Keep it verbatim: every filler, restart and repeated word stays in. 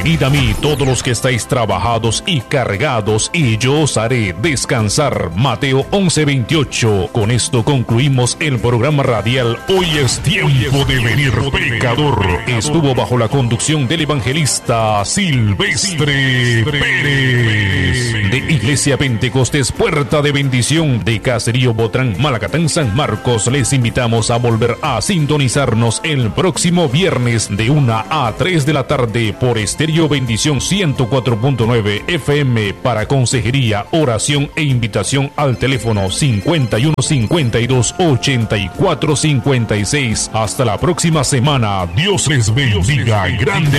Venid a mí todos los que estáis trabajados y cargados, y yo os haré descansar. Mateo once veintiocho. Con esto concluimos el programa radial Hoy es tiempo de venir, pecador. Estuvo bajo la conducción del evangelista Silvestre Pérez, de Iglesia Pentecostés Puerta de Bendición de Caserío Botrán, Malacatán, San Marcos. Les invitamos a volver a sintonizarnos el próximo viernes de una a tres de la tarde por Estéreo Bendición ciento cuatro punto nueve F M para consejería, oración e invitación al teléfono cincuenta y uno cincuenta y dos ochenta y cuatro cincuenta y seis. Hasta la próxima semana. Dios les bendiga grande.